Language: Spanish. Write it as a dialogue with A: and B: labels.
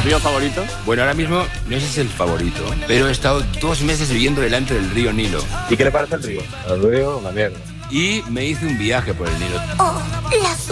A: ¿Río favorito?
B: Bueno, ahora mismo no sé si es el favorito, pero he estado 2 meses viviendo delante del río Nilo.
A: ¿Y qué le parece el río? El río, la mierda.
B: Y me hice un viaje por el Nilo.
C: Oh, la